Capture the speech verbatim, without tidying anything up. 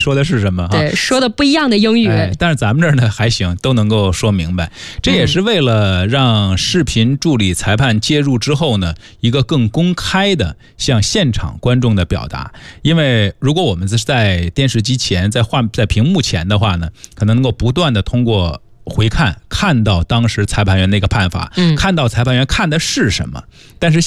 说的是什么哈？ 对，说的不一样的英语。 哎，但是咱们这儿呢还行，都能够说明白。这也是为了让视频助理裁判接入之后呢，一个更公开的向现场观众的表达。因为如果我们是在电视机前，在画在屏幕前的话呢，可能能够不断的通过回看看到当时裁判员那个判罚，嗯，看到裁判员看的是什么，但是